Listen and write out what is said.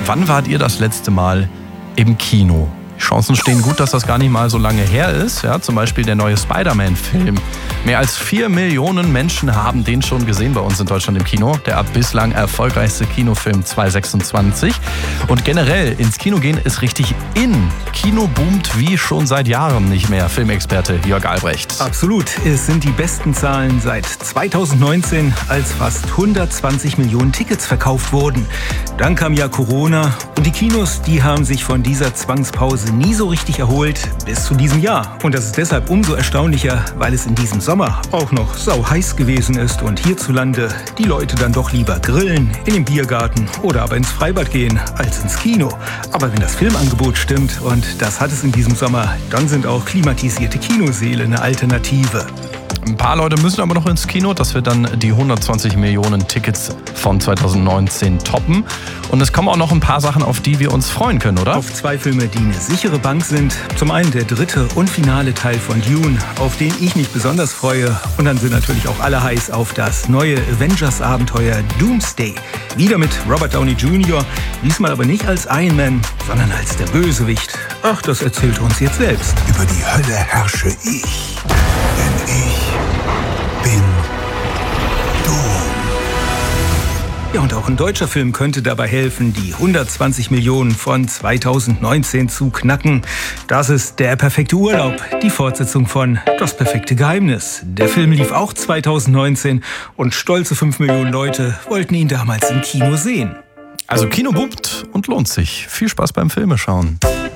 Wann wart ihr das letzte Mal im Kino? Die Chancen stehen gut, dass das gar nicht mal so lange her ist. Ja, zum Beispiel der neue Spider-Man-Film. Mehr als 4 Millionen Menschen haben den schon gesehen bei uns in Deutschland im Kino. Der bislang erfolgreichste Kinofilm 2026. Und generell ins Kino gehen ist richtig in. Kino boomt wie schon seit Jahren nicht mehr. Filmexperte Jörg Albrecht. Absolut. Es sind die besten Zahlen seit 2019, als fast 120 Millionen Tickets verkauft wurden. Dann kam ja Corona und die Kinos, die haben sich von dieser Zwangspause nie so richtig erholt bis zu diesem Jahr. Und das ist deshalb umso erstaunlicher, weil es in diesem Sommer auch noch sau heiß gewesen ist und hierzulande die Leute dann doch lieber grillen, in den Biergarten oder aber ins Freibad gehen als ins Kino. Aber wenn das Filmangebot stimmt, und das hat es in diesem Sommer, dann sind auch klimatisierte Kinosäle eine Alternative. Ein paar Leute müssen aber noch ins Kino, dass wir dann die 120 Millionen Tickets von 2019 toppen. Und es kommen auch noch ein paar Sachen, auf die wir uns freuen können, oder? Auf 2 Filme, die eine sichere Bank sind. Zum einen der 3. und finale Teil von Dune, auf den ich mich besonders freue. Und dann sind natürlich auch alle heiß auf das neue Avengers-Abenteuer Doomsday. Wieder mit Robert Downey Jr., diesmal aber nicht als Iron Man, sondern als der Bösewicht. Ach, das erzählt uns jetzt selbst. Über die Hölle herrsche ich, denn ich bin Doom. Ja, und auch ein deutscher Film könnte dabei helfen, die 120 Millionen von 2019 zu knacken. Das ist Der perfekte Urlaub, die Fortsetzung von Das perfekte Geheimnis. Der Film lief auch 2019 und stolze 5 Millionen Leute wollten ihn damals im Kino sehen. Also Kino boomt und lohnt sich. Viel Spaß beim Filmeschauen.